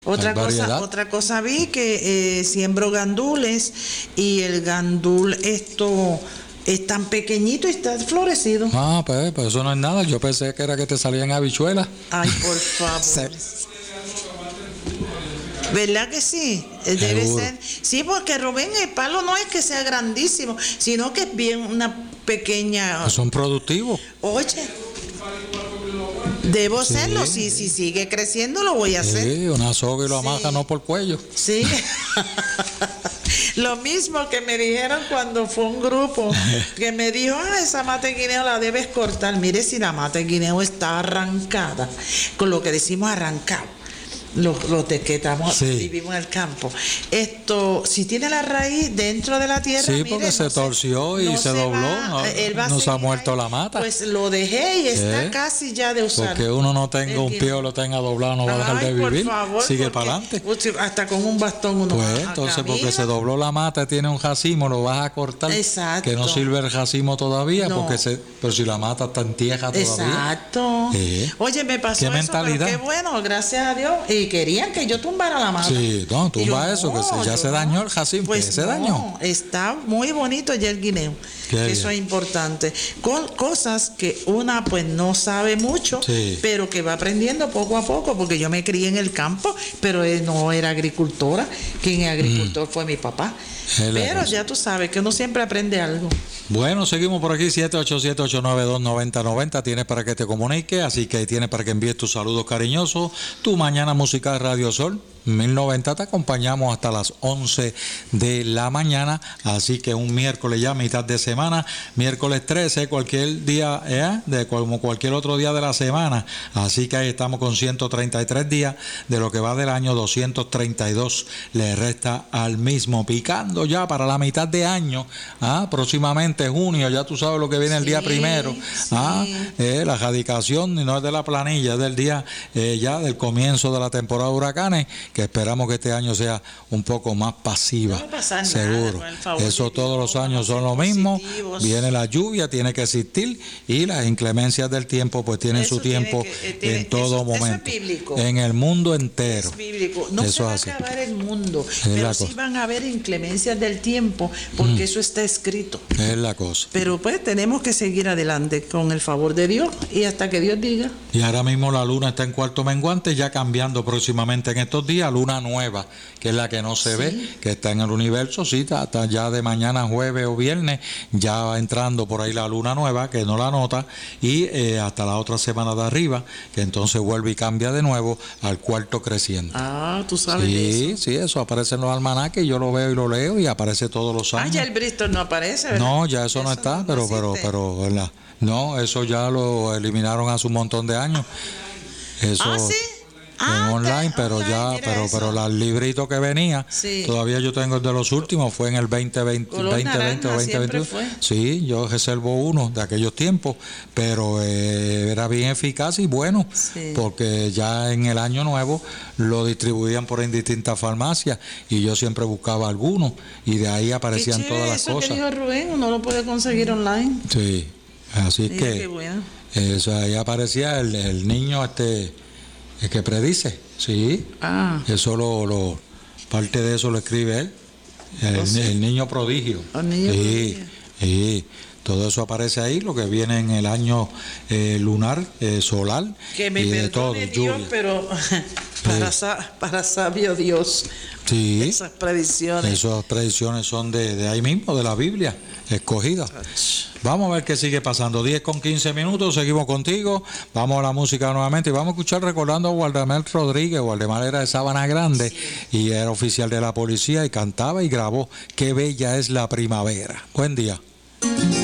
Otra cosa vi que siembro gandules y el gandul es tan pequeñito y está florecido. Pues eso no es nada. Yo pensé que era que te salían habichuelas. Ay, por favor. Sí. ¿Verdad que sí? Debe ser. Sí, porque Rubén, el palo no es que sea grandísimo, sino que es bien una pequeña. Son productivos. Oye, debo hacerlo. Si sigue creciendo, lo voy a hacer. Sí, una soga y lo amaja, no por cuello. Sí. Lo mismo que me dijeron cuando fue un grupo que me dijo, esa mata de guineo la debes cortar. Mire, si la mata de guineo está arrancada, con lo que decimos arrancado, los de que vivimos en el campo, si tiene la raíz dentro de la tierra, sí, porque se torció y se dobló, no se ha muerto la mata. Pues lo dejé y está casi ya de usar. Porque uno no tenga un pie o lo tenga doblado, no va a dejar de vivir. Por favor, sigue para adelante. Hasta con un bastón uno pues entonces camina. Porque se dobló la mata, tiene un racimo, lo vas a cortar. Exacto. Que no sirve el racimo todavía, pero si la mata está en tierra todavía. Exacto. Oye, me pasó eso, mentalidad. Pero qué bueno, gracias a Dios. Y querían que yo tumbara la mata. Sí, no, tumba eso, que ya se dañó el racimo. Pues se dañó. Está muy bonito ya el guineo. Eso es importante. Cosas que una pues no sabe mucho, pero que va aprendiendo poco a poco, porque yo me crié en el campo, pero no era agricultora. Quien es agricultor fue mi papá. Pero ya tú sabes que uno siempre aprende algo. Bueno, seguimos por aquí, 787-892-9090, tienes para que te comunique, así que tienes para que envíes tus saludos cariñosos. Tu mañana musical Radio Sol 1090, te acompañamos hasta las 11 de la mañana, así que un miércoles ya, mitad de semana, miércoles 13, cualquier día, como cualquier otro día de la semana, así que ahí estamos con 133 días, de lo que va del año 232 le resta al mismo, picando ya para la mitad de año, próximamente junio, ya tú sabes lo que viene el día primero, la radicación no es de la planilla, es del día ya del comienzo de la temporada de huracanes, que esperamos que este año sea un poco más pasiva, no pasa seguro. Nada, eso todos los años son lo mismo, viene la lluvia, tiene que existir, y las inclemencias del tiempo pues tienen su tiempo en todo momento, eso es bíblico. En el mundo entero. Es bíblico. No eso se va a acabar el mundo, pero sí van a haber inclemencias del tiempo, porque eso está escrito. Es la cosa. Pero pues tenemos que seguir adelante con el favor de Dios y hasta que Dios diga. Y ahora mismo la luna está en cuarto menguante, ya cambiando próximamente en estos días, luna nueva, que es la que no se ve, que está en el universo, hasta ya de mañana jueves o viernes, ya va entrando por ahí la luna nueva, que no la nota, y hasta la otra semana de arriba, que entonces vuelve y cambia de nuevo al cuarto creciente. Tú sabes de eso. Sí, eso aparece en los almanaques, yo lo veo y lo leo, y aparece todos los años. Ya el Bristol no aparece, ¿verdad? No, ya eso no está, pero ¿verdad? No, eso ya lo eliminaron hace un montón de años. Eso, ¿sí? Online, pero el librito que venía, todavía yo tengo el de los últimos, fue en el 2020 o 2021. Sí, yo reservo uno de aquellos tiempos, pero era bien eficaz y bueno, porque ya en el año nuevo lo distribuían por en distintas farmacias y yo siempre buscaba algunos y de ahí aparecían todas las cosas. Que dijo Rubén, uno lo puede conseguir online. Sí, así que bueno. Eso ahí aparecía el niño el que predice, eso parte de eso lo escribe él, el niño prodigio. Todo eso aparece ahí, lo que viene en el año lunar, solar, que me y de todo, Dios, lluvia. Pero para sabio Dios, esas predicciones son de ahí mismo, de la Biblia, escogidas. Vamos a ver qué sigue pasando. 10:15, seguimos contigo. Vamos a la música nuevamente y vamos a escuchar recordando a Waldemar Rodríguez. Waldemar era de Sabana Grande y era oficial de la policía y cantaba y grabó Qué bella es la primavera. Buen día.